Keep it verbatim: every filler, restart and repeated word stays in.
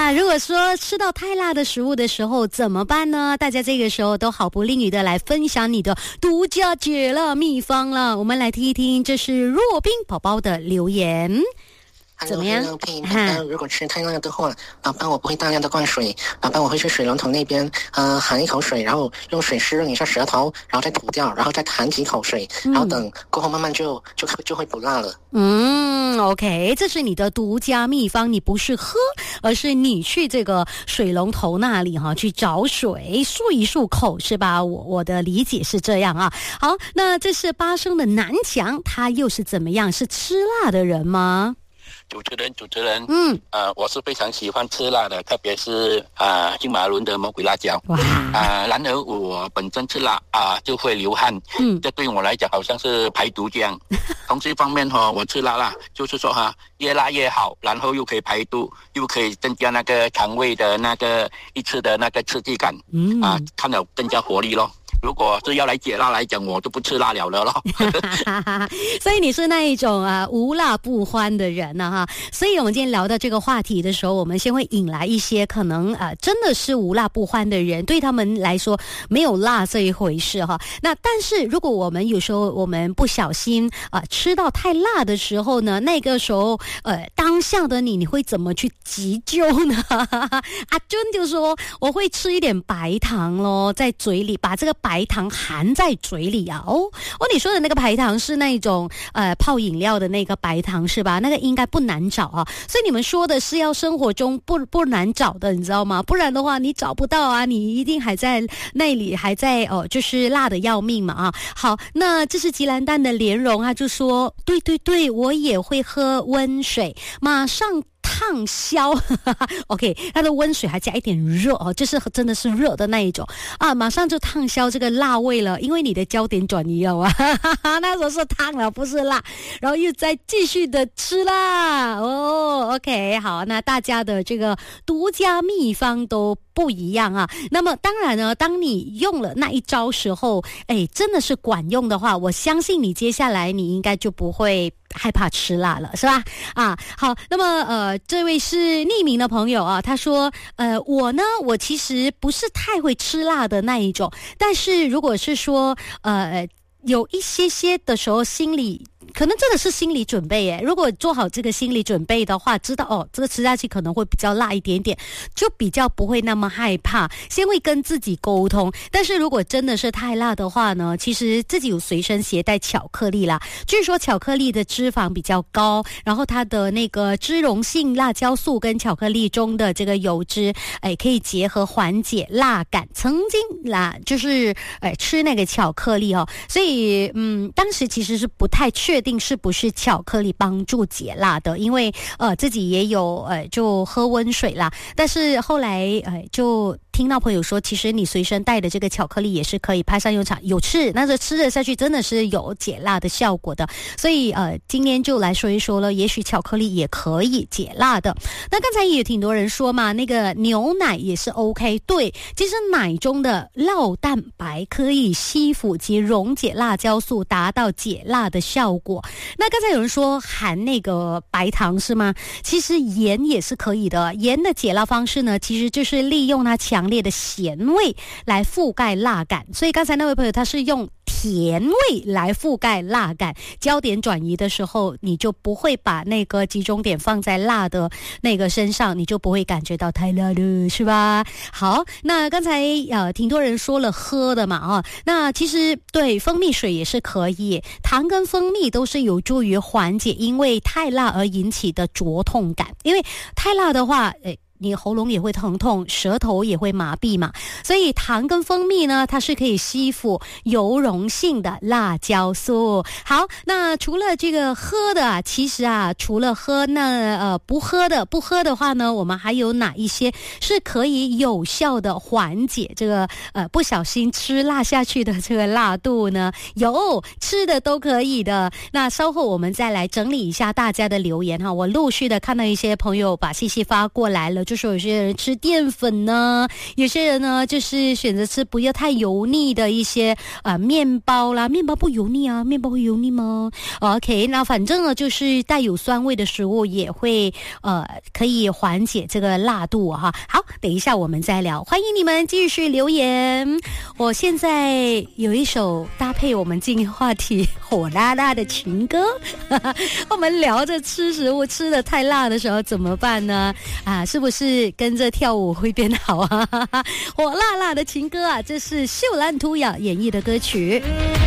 那如果说吃到太辣的食物的时候怎么办呢？大家这个时候都毫不吝于的来分享你的独家解辣秘方了。我们来听一听，这是若冰宝宝的留言。怎么样？ 宝宝，如果吃太辣的话，宝宝我不会大量的灌水，宝宝我会去水龙头那边，呃，含一口水，然后用水湿润一下舌头，然后再吐掉，然后再含几口水，然后等过后慢慢就就就会不辣了。 嗯 ，OK， 这是你的独家秘方，你不是喝，而是你去这个水龙头那里哈，去找水漱一漱口，是吧？我我的理解是这样啊。好，那这是八声的南墙，他又是怎么样？是吃辣的人吗？ 主持人，主持人， 嗯， 呃，我是非常喜欢吃辣的，特别是啊、呃、金马伦的魔鬼辣椒。哇，啊、呃，然而我本身吃辣啊、呃、就会流汗，嗯，这对我来讲好像是排毒这样。同时一方面哈、哦，我吃辣辣就是说哈，越辣越好，然后又可以排毒，又可以增加那个肠胃的那个一次的那个刺激感，嗯啊、呃，看了更加活力咯。如果是要来解辣来讲，我就不吃辣了了咯。 所以你是那一种啊无辣不欢的人呢、啊、哈。所以我们今天聊到这个话题的时候，我们先会引来一些可能啊真的是无辣不欢的人，对他们来说没有辣这一回事哈。那但是如果我们有时候我们不小心啊吃到太辣的时候呢，那个时候呃当下的你你会怎么去急救呢？阿娟就说我会吃一点白糖咯，在嘴里把这个白糖含在嘴里啊。哦哦，你说的那个白糖是那种呃泡饮料的那个白糖是吧？那个应该不难找啊。所以你们说的是要生活中不不难找的，你知道吗？不然的话你找不到啊，你一定还在那里还在哦，就是辣的要命嘛啊。好，那这是吉兰丹的莲蓉，他就说对对对，我也会喝温水，马上烫消OK， 它的温水还加一点热哦，就是真的是热的那一种啊，马上就烫消这个辣味了，因为你的焦点转移了啊，那时候是烫了不是辣，然后又再继续的吃啦哦 OK， 好，那大家的这个独家秘方都不一样啊。那么当然呢，当你用了那一招时候，哎，真的是管用的话，我相信你接下来你应该就不会害怕吃辣了，是吧？啊，好，那么呃，这位是匿名的朋友啊，他说，呃，我呢，我其实不是太会吃辣的那一种，但是如果是说，呃，有一些些的时候，心里可能真的是心理准备耶。如果做好这个心理准备的话，知道哦，这个吃下去可能会比较辣一点点，就比较不会那么害怕，先会跟自己沟通。但是如果真的是太辣的话呢，其实自己有随身携带巧克力啦。据说巧克力的脂肪比较高，然后它的那个脂溶性辣椒素跟巧克力中的这个油脂，哎，可以结合缓解辣感。曾经啦，就是哎吃那个巧克力哦，所以嗯，当时其实是不太确定是不是巧克力帮助解辣的，因为呃自己也有呃就喝温水啦，但是后来呃就听到朋友说，其实你随身带的这个巧克力也是可以派上用场，有吃，那这吃了下去真的是有解辣的效果的。所以呃今天就来说一说了，也许巧克力也可以解辣的。那刚才也有挺多人说嘛，那个牛奶也是 OK， 对，其实奶中的酪蛋白可以吸附及溶解辣椒素，达到解辣的效果。那刚才有人说含那个白糖是吗？其实盐也是可以的，盐的解辣方式呢，其实就是利用它强烈的咸味来覆盖辣感，所以刚才那位朋友他是用甜味来覆盖辣感，焦点转移的时候你就不会把那个集中点放在辣的那个身上，你就不会感觉到太辣了，是吧？好，那刚才呃挺多人说了喝的嘛啊，那其实对蜂蜜水也是可以，糖跟蜂蜜都是有助于缓解因为太辣而引起的灼痛感，因为太辣的话诶你喉咙也会疼痛，舌头也会麻痹嘛，所以糖跟蜂蜜呢，它是可以吸附油溶性的辣椒素。好，那除了这个喝的啊，其实啊，除了喝那呃不喝的，不喝的话呢，我们还有哪一些是可以有效的缓解这个呃不小心吃辣下去的这个辣度呢？有，吃的都可以的。那稍后我们再来整理一下大家的留言哈，我陆续的看到一些朋友把信息发过来了。 就说有些人吃淀粉呢，有些人呢就是选择吃不要太油腻的一些啊、呃、面包啦，面包不油腻啊，面包会油腻吗 ？OK， 那反正呢就是带有酸味的食物也会呃可以缓解这个辣度哈。好，等一下我们再聊，欢迎你们继续留言。我现在有一首搭配我们今天话题火辣辣的情歌，我们聊着吃食物吃的太辣的时候怎么办呢？啊，是不是跟着跳舞会变好啊？火辣辣的情歌啊，这是秀兰图雅演绎的歌曲。